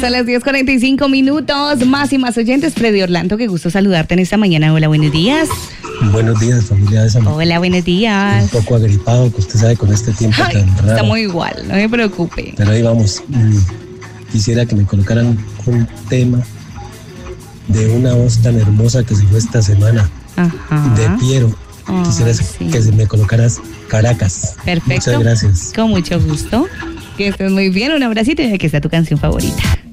Son las 10:45, más y más oyentes. Freddy Orlando, qué gusto saludarte en esta mañana. Hola, buenos días. Buenos días, familia de San Martín. Hola, buenos días. Un poco agripado, que usted sabe, con este tiempo tan raro. Estamos igual, no me preocupe. Pero ahí vamos. Quisiera que me colocaran un tema de una voz tan hermosa que se fue esta semana. Ajá. De Piero. Quisiera que se me colocaras Caracas. Perfecto. Muchas gracias. Con mucho gusto. Que estés muy bien. Un abracito y aquí está tu canción favorita.